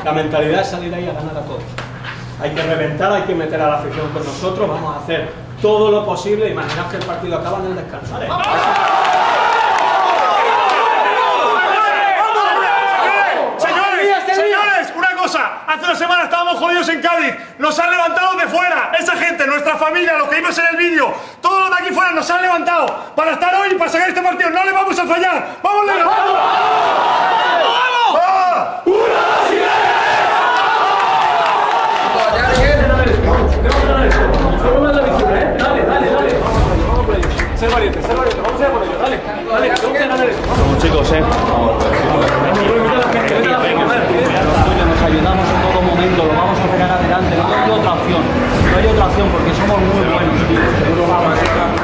La mentalidad es salir ahí a ganar a todos. Hay que reventar, hay que meter a la afición con nosotros, vamos a hacer todo lo posible. Imaginaos que el partido acaba en el descanso. ¿Vale? Señores, una cosa. Hace una semana estábamos jodidos en Cádiz. Nos han levantado de fuera. Esa gente, nuestra familia, los que vimos en el vídeo, todos los de aquí fuera nos han levantado para estar hoy y para sacar este partido. No le vamos a fallar. ¡Vamos, Leo! ¡Vamos! ¡Vamos! Ser valiente, vamos a ir por ello, dale, Vamos chicos, nos ayudamos en todo momento, lo vamos a sacar adelante, no hay otra opción porque somos muy buenos, tío.